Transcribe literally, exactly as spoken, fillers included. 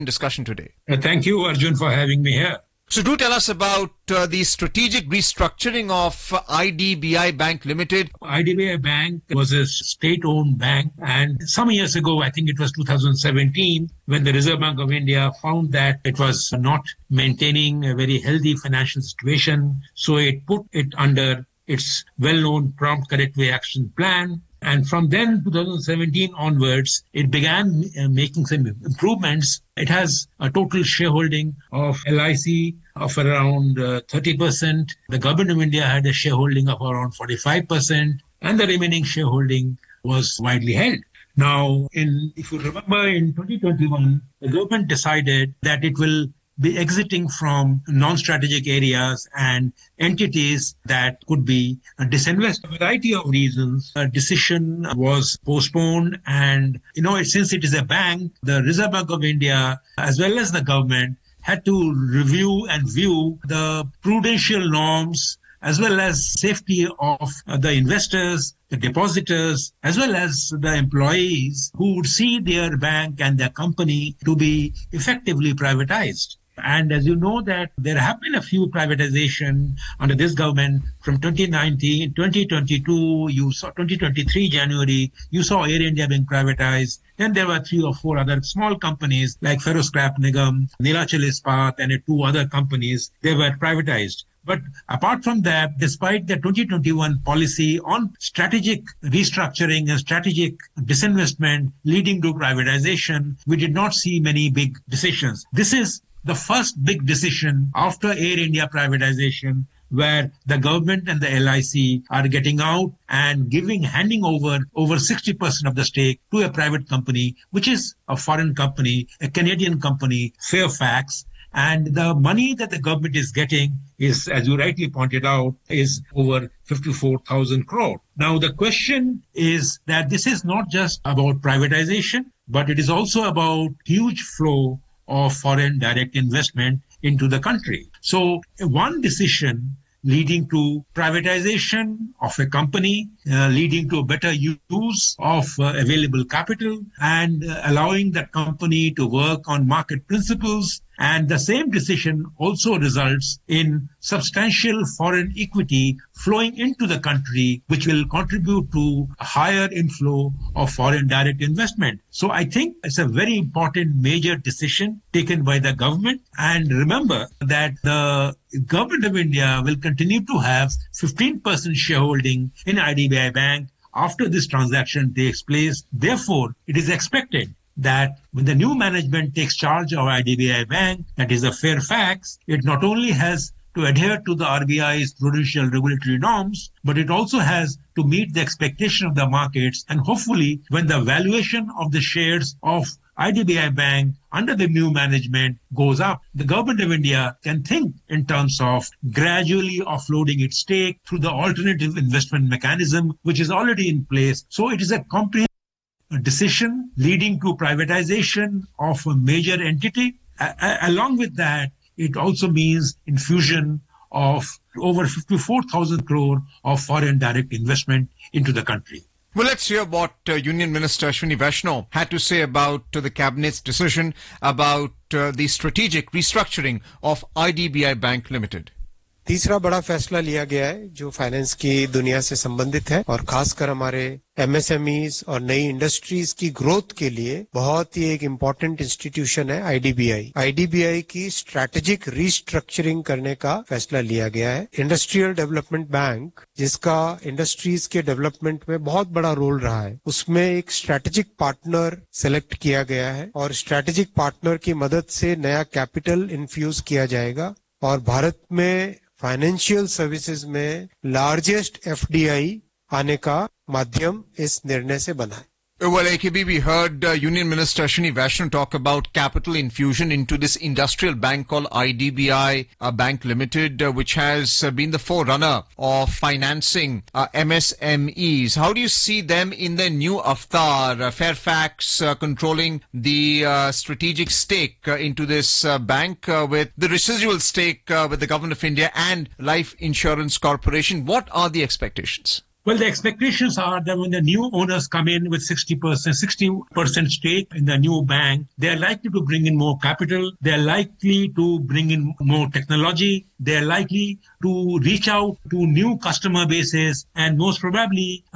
discussion today. Uh, thank you, Arjun, for having me here. So do tell us about uh, the strategic restructuring of uh, I D B I Bank Limited. I D B I Bank was a state-owned bank, and some years ago, I think it was two thousand seventeen, when the Reserve Bank of India found that it was not maintaining a very healthy financial situation, so it put it under its well-known Prompt Corrective Action Plan. And from then, twenty seventeen onwards, it began uh, making some improvements. It has a total shareholding of L I C of around uh, thirty percent. The government of India had a shareholding of around forty-five percent, and the remaining shareholding was widely held. Now, in if you remember, in twenty twenty-one, the government decided that it will be exiting from non-strategic areas and entities that could be disinvested. For a variety of reasons, a decision was postponed, and you know, since it is a bank, the Reserve Bank of India as well as the government had to review and view the prudential norms as well as safety of the investors, the depositors, as well as the employees who would see their bank and their company to be effectively privatized. And as you know that there have been a few privatization under this government from twenty nineteen, twenty twenty-two, you saw twenty twenty-three January, you saw Air India being privatized. Then there were three or four other small companies like Ferroscrap Nigam, Neelachal Ispat, and two other companies. They were privatized. But apart from that, despite the twenty twenty-one policy on strategic restructuring and strategic disinvestment leading to privatization, we did not see many big decisions. This is the first big decision after Air India privatization, where the government and the L I C are getting out and giving, handing over over sixty percent of the stake to a private company, which is a foreign company, a Canadian company, Fairfax. And the money that the government is getting is, as you rightly pointed out, is over fifty-four thousand crore. Now, the question is that this is not just about privatization, but it is also about huge flow of foreign direct investment into the country. So one decision leading to privatization of a company, uh, leading to a better use of uh, available capital, and uh, allowing that company to work on market principles. And the same decision also results in substantial foreign equity flowing into the country, which will contribute to a higher inflow of foreign direct investment. So I think it's a very important major decision taken by the government. And remember that the government of India will continue to have fifteen percent shareholding in I D B I Bank after this transaction takes place. Therefore, it is expected that when the new management takes charge of I D B I Bank, that is a Fairfax, it not only has to adhere to the R B I's prudential regulatory norms, but it also has to meet the expectation of the markets. And hopefully, when the valuation of the shares of I D B I Bank under the new management goes up, the government of India can think in terms of gradually offloading its stake through the alternative investment mechanism, which is already in place. So it is a comprehensive decision leading to privatization of a major entity. A- along with that, it also means infusion of over fifty-four thousand crore of foreign direct investment into the country. Well, let's hear what uh, Union Minister Ashwini Vaishnaw had to say about uh, the Cabinet's decision about uh, the strategic restructuring of I D B I Bank Limited. तीसरा बड़ा फैसला लिया गया है जो finance की दुनिया से संबंधित है और खासकर हमारे एमएसएमईज और नई इंडस्ट्रीज की ग्रोथ के लिए बहुत ही एक इम्पोर्टेंट इंस्टीट्यूशन है आईडीबीआई। आईडीबीआई की स्ट्रैटेजिक रीस्ट्रक्चरिंग करने का फैसला लिया गया है। इंडस्ट्रियल डेवलपमेंट बैंक, जिसका इंडस्ट्रीज के डेवलपमेंट में बहुत बड़ा रोल रहा है, उसमें एक स्ट्रैटेजिक पार्टनर सेलेक्ट किया गया है और स्ट्रैटेजिक पार्टनर की मदद से नया कैपिटल इन्फ्यूज किया जाएगा और भारत में फाइनेंशियल सर्विसेज में लार्जेस्ट एफडीआई आने का माध्यम इस निर्णय से बना है। Well, A K B, we heard uh, Union Minister Ashwini Vaishnaw talk about capital infusion into this industrial bank called I D B I uh, Bank Limited, uh, which has uh, been the forerunner of financing uh, M S M Es. How do you see them in their new avatar? Uh, Fairfax uh, controlling the uh, strategic stake uh, into this uh, bank uh, with the residual stake uh, with the Government of India and Life Insurance Corporation. What are the expectations? Well, the expectations are that when the new owners come in with sixty percent, sixty percent stake in the new bank, they are likely to bring in more capital. They are likely to bring in more technology. They are likely to reach out to new customer bases and most probably